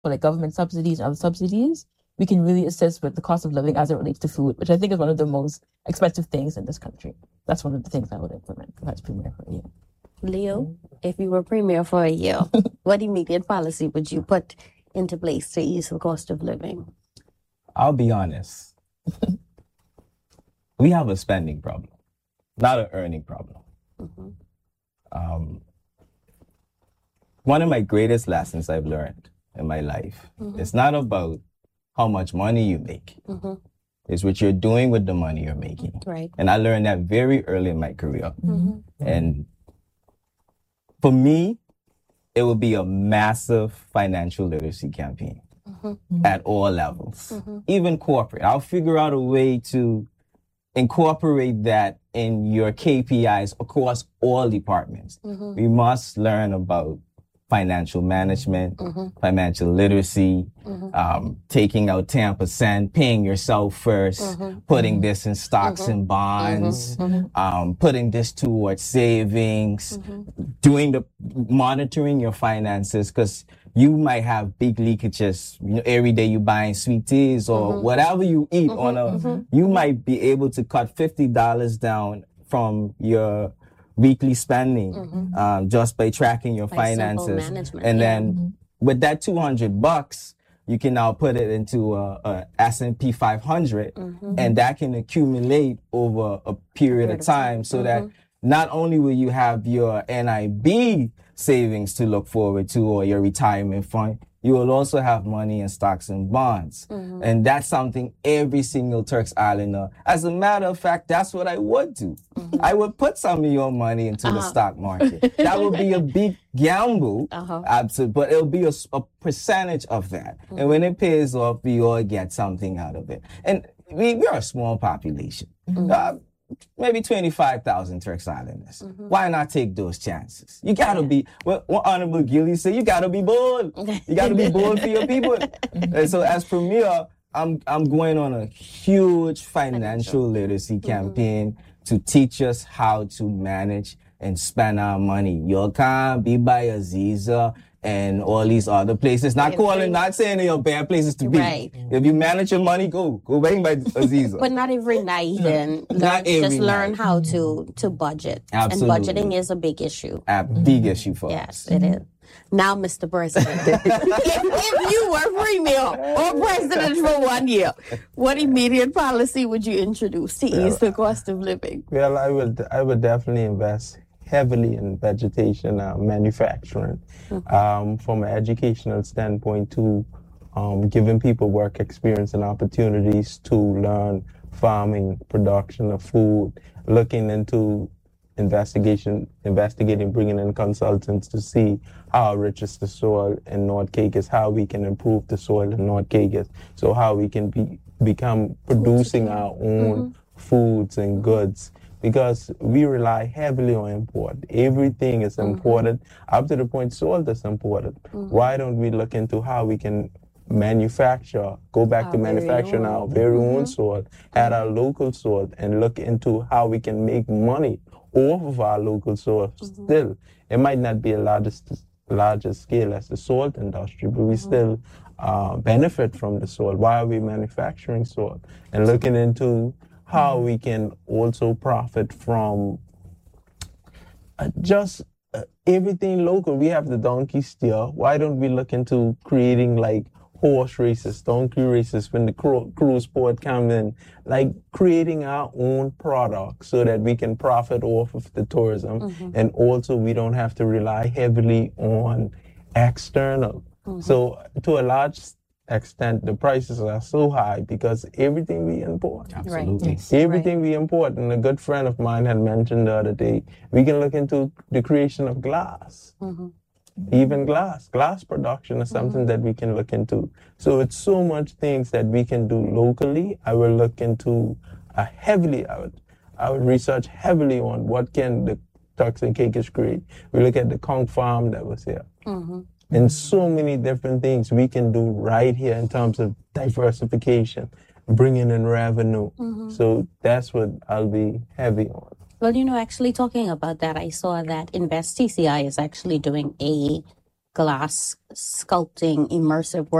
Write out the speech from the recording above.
for like government subsidies and other subsidies, we can really assist with the cost of living as it relates to food, which I think is one of the most expensive things in this country. That's one of the things I would implement if I was premier for a year. Leo, if you were premier for a year, what immediate policy would you put into place to ease the cost of living? I'll be honest. We have a spending problem, not an earning problem. One of my greatest lessons I've learned in my life, it's not about how much money you make. It's what you're doing with the money you're making. Right. And I learned that very early in my career. And for me, it would be a massive financial literacy campaign at all levels, even corporate. I'll figure out a way to incorporate that in your KPIs across all departments. We must learn about financial management, financial literacy, taking out 10%, paying yourself first, putting this in stocks and bonds, putting this towards savings, monitoring your finances, because you might have big leakages. You know, every day you buying sweet teas or whatever you eat you might be able to cut $50 down from your weekly spending just by tracking your finances. And then with that $200, you can now put it into a S&P 500 and that can accumulate over a period of time so that not only will you have your NIB savings to look forward to or your retirement fund, you will also have money in stocks and bonds. And that's something every single Turks Islander, as a matter of fact, that's what I would do. I would put some of your money into the stock market. That would be a big gamble, absolutely, but it'll be a percentage of that. And when it pays off, we all get something out of it. And we're a small population. Maybe 25,000 Turks Islanders. Why not take those chances? You gotta be, what Honorable Gilly said, you gotta be bold. You gotta be bold for your people. And so as premier, I'm going on a huge financial literacy campaign to teach us how to manage and spend our money. You can't be by Aziza and all these other places. Not saying they're bad places to be. Right. If you manage your money, go bang by Aziza. But not every night, then. Learn how to budget. Absolutely. And budgeting is a big issue. A big issue for us. Yes, it is. Now, Mr. President, if you were premier or president for 1 year, what immediate policy would you introduce to ease the cost of living? Well, I would definitely invest heavily in vegetation manufacturing, from an educational standpoint to giving people work experience and opportunities to learn farming, production of food, looking into investigating, bringing in consultants to see how rich is the soil in North Caicos, how we can improve the soil in North Caicos, so how we can become producing our own foods and goods. Because we rely heavily on import. Everything is imported, up to the point salt is imported. Why don't we look into how we can manufacture, go back to manufacturing our very own salt, add our local salt, and look into how we can make money off of our local salt still. It might not be a larger scale as the salt industry, but we still benefit from the salt. Why are we manufacturing salt? And looking into how we can also profit from everything local. We have the donkey steer. Why don't we look into creating like horse races, donkey races when the cruise port comes in, like creating our own product so that we can profit off of the tourism. And also we don't have to rely heavily on external. So to a large extent, the prices are so high because everything we import. Absolutely. Right. Everything we import. And a good friend of mine had mentioned the other day, we can look into the creation of glass. Even glass production is something that we can look into. So it's so much things that we can do locally. I will look into I would research heavily on what can the Turks and Caicos create. We look at the conch farm that was here. And so many different things we can do right here in terms of diversification, bringing in revenue. So that's what I'll be heavy on. Well, actually talking about that, I saw that Invest TCI is actually doing a glass sculpting immersive work